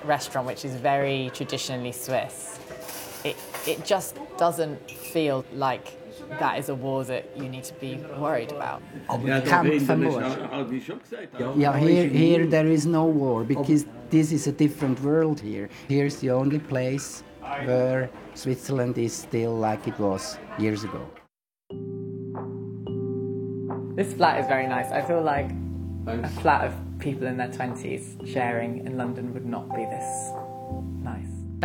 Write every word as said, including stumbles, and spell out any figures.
restaurant, which is very traditionally Swiss, it, it just doesn't feel like that is a war that you need to be worried about. Camp for war. Yeah, here, here there is no war, because this is a different world here. Here's the only place where Switzerland is still like it was years ago. This flat is very nice. I feel like a flat of people in their twenties sharing in London would not be this